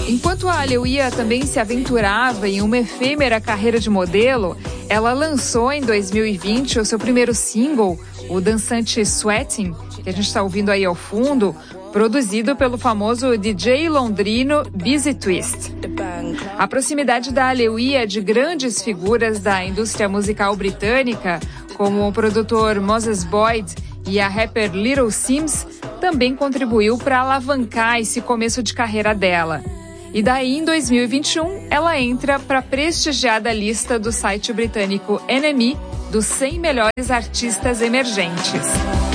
Enquanto a Alewiya também se aventurava em uma efêmera carreira de modelo, ela lançou em 2020 o seu primeiro single, o dançante Sweating, que a gente está ouvindo aí ao fundo, produzido pelo famoso DJ londrino Busy Twist. A proximidade da Alewiya de grandes figuras da indústria musical britânica, como o produtor Moses Boyd e a rapper Little Sims, também contribuiu para alavancar esse começo de carreira dela. E daí, em 2021, ela entra para a prestigiada lista do site britânico NME dos 100 melhores artistas emergentes.